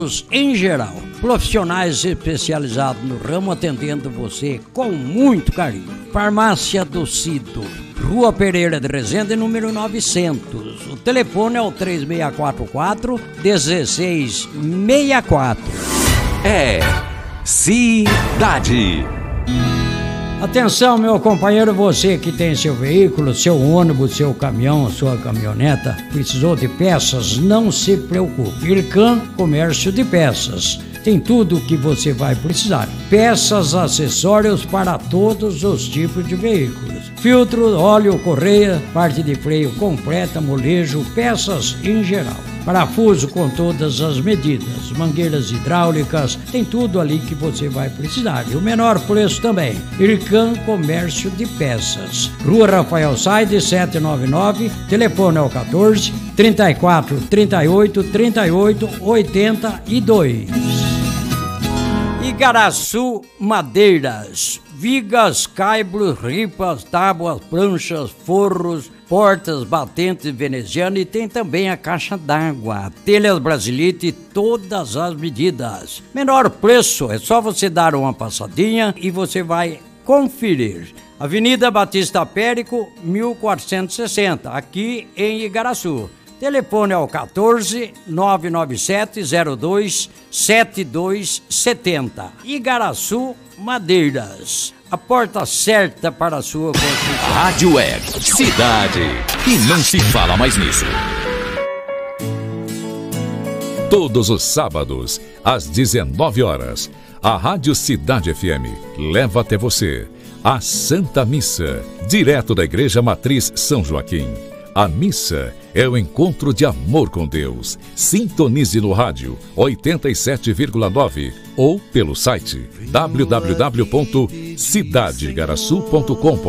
em geral, profissionais especializados no ramo atendendo você com muito carinho. Farmácia do Cido, Rua Pereira de Resende, número 900. O telefone é o 3644-1664. É Cidade. Atenção, meu companheiro, você que tem seu veículo, seu ônibus, seu caminhão, sua caminhoneta, precisou de peças, não se preocupe. Ircan Comércio de Peças. Tem tudo o que você vai precisar. Peças, acessórios para todos os tipos de veículos. Filtro, óleo, correia, parte de freio completa, molejo, peças em geral. Parafuso com todas as medidas, mangueiras hidráulicas, tem tudo ali que você vai precisar. E o menor preço também. Ircan Comércio de Peças. Rua Rafael Saide, 799, telefone é o 14 34 38 38 82. Igaraçu Madeiras. Vigas, caibros, ripas, tábuas, pranchas, forros, portas, batentes venezianas e tem também a caixa d'água, telhas Brasilite, todas as medidas. Menor preço, é só você dar uma passadinha e você vai conferir. Avenida Batista Périco, 1460, aqui em Igaraçu. Telefone é o 14 997 02 7270. Igaraçu Madeiras. A porta certa para a sua construção. Rádio Web Cidade. E não se fala mais nisso. Todos os sábados, às 19 horas, a Rádio Cidade FM leva até você a Santa Missa, direto da Igreja Matriz São Joaquim. A missa é o encontro de amor com Deus. Sintonize no rádio 87,9 ou pelo site www.cidadeigaraçu.com.br.